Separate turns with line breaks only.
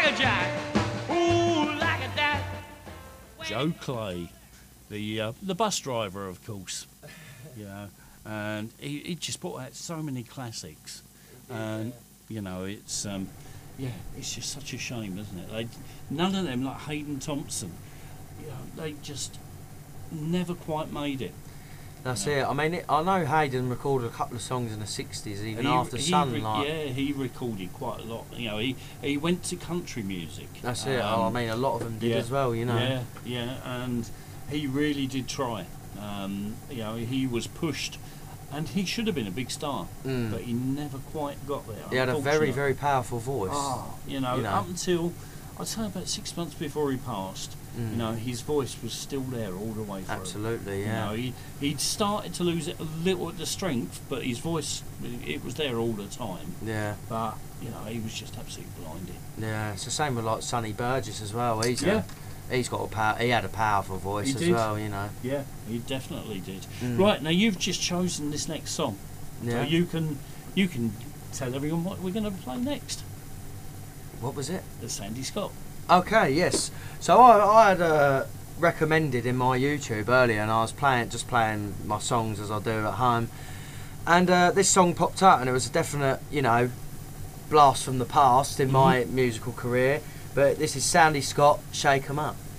like a jack. Ooh, like a dat.
Joe Clay, the bus driver, of course, you know, and he just brought out so many classics, and you know, it's it's just such a shame, isn't it? None of them, like Hayden Thompson, you know, they just never quite made it.
That's it. I mean, I know Hayden recorded a couple of songs in the 60s, even after Sunlight.
Yeah, he recorded quite a lot. You know, he went to country music.
That's it. I mean, a lot of them did as well, you know.
Yeah, and he really did try. You know, he was pushed, and he should have been a big star, but he never quite got there.
He had a very, very powerful voice.
You know, up until, I'd say about 6 months before he passed, you know, his voice was still there all the way through.
Absolutely, yeah.
You know, he'd started to lose it a little at the strength, but his voice, it was there all the time.
Yeah.
But, you know, he was just absolutely blinded.
Yeah, it's the same with like Sonny Burgess as well. He's got he had a powerful voice well, you know.
Yeah, he definitely did. Right, now you've just chosen this next song.
Yeah.
So you can tell everyone what we're going to play next.
What was it?
The Sandy Scott.
Okay, yes. So I had recommended in my YouTube earlier, and I was just playing my songs as I do at home, and this song popped up, and it was a definite, you know, blast from the past in my musical career. But this is Sandy Scott, Shake 'Em Up.